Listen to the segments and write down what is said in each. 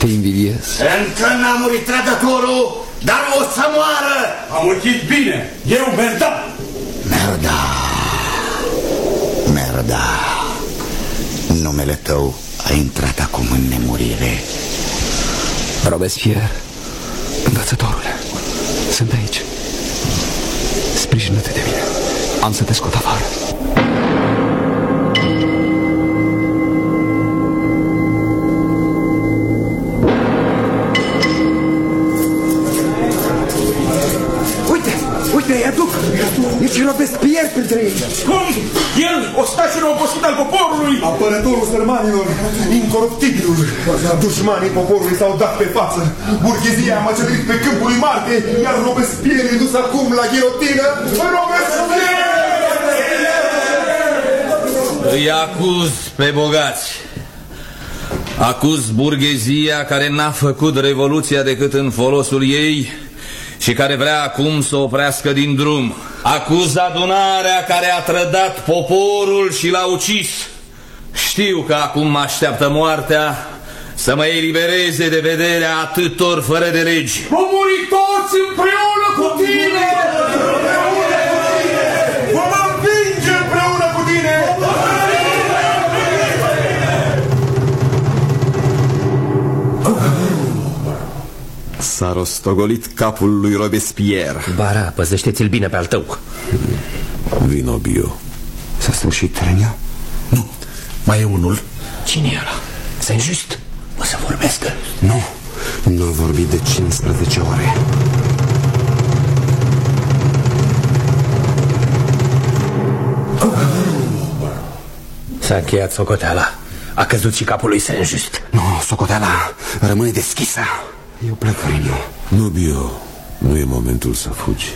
Te invidiez. Încă n-a murit trădătorul, dar o să moară. A murit bine. Eu merda. Merda. Numele tău a intrat acum în nemurire. Robespierre, învățătorule, sunt aici. Sprijină-te de mine. Am să te scot afară. Uite, îi aduc! E și Robespierre printre ei! Cum? El, ostașul obosit al poporului! Apărătorul sărmanilor, incoruptibilul! Dușmanii poporului s-au dat pe față! Burghezia a măcălit pe câmpul lui Marte, iar Robespierre e dus acum la ghilotină! Robespierre! Îi acuz pe bogați. Acuz burghezia care n-a făcut revoluția decât în folosul ei și care vrea acum să o oprească din drum. Acuz adunarea care a trădat poporul și l-a ucis. Știu că acum mă așteaptă moartea să mă elibereze de vederea atâtor fără de legi. Vom muri toți împreună cu tine! Vom învinge împreună cu tine! S-a rostogolit capul lui Robespierre. Bara, păzește-ți-l bine pe al tău. Vino, Bio. S-a sfârșit trenia? Nu, mai e unul. Cine e ăla? Saint-Just? O să vorbească. Nu a vorbit de 15 ore. S-a încheiat socoteala. A căzut și capul lui Saint-Just. Nu, socoteala rămâne deschisă. Eu plec, Renio. Nu, Bio, nu e momentul să fugi.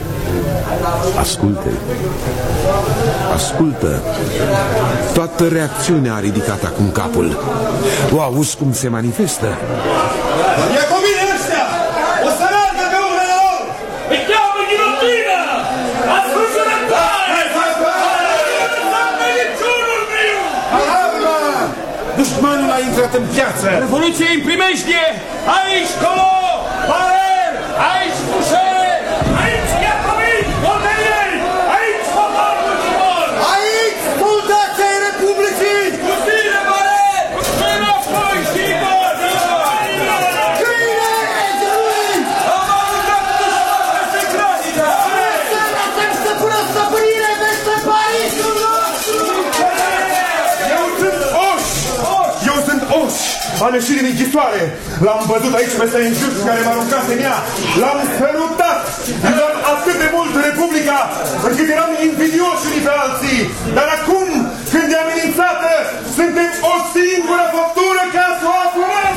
Ascultă. Toată reacțiunea a ridicat acum capul. O auzi cum se manifestă? Ia cu mine ăștia! O să arată pe umele lor! Îi cheamă ghilotină! Ascultă răbdare! Să-mi niciunul meu! Alarmă! Dușmanul a intrat în piață! Revoluție în primejdie! Aici, colo! Parer! Aici, Fouché! Aici, Iacobin! Montelier! Aici, poporul civil! Aici, soldații ai Republicii! Cu tine, Parer! Înapoi, Șibor! Câine! Am aruncat dușmanul pe graniță! Lăsăm să pună stăpânire peste Parisul nostru! Eu sunt Oș! Am ieșit din închisoare. L-am văzut aici pe Saint-Just care m-a aruncat în ea. L-am sărutat. Iubam atât de mult Republica încât eram invidioși unii pe alții. Dar acum, când e amenințată, suntem o singură făptură ca să o apărăm.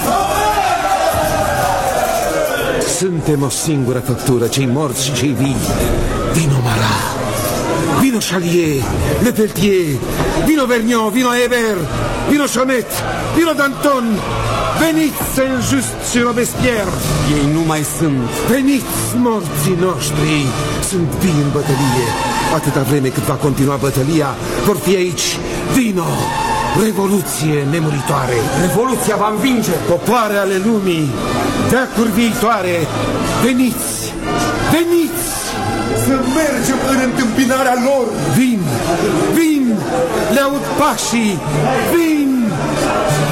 Suntem o singură făptură, cei morți și cei vii. Vino Marat, vino Chalier, Lepeletier, vino Vergniaud, vino Hébert, vino Chaumette, vino Danton. Veniți, Saint-Just și Robespierre. Ei nu mai sunt. Veniți, morții noștri. Sunt vii în bătălie. Atâta vreme cât va continua bătălia, vor fi aici. Vino! Revoluție nemuritoare. Revoluția va învinge. Popoare ale lumii, veacuri viitoare. Veniți! Veniți! Să mergem în întâmpinarea lor. Vin! Vin! Le aud pașii! Vin!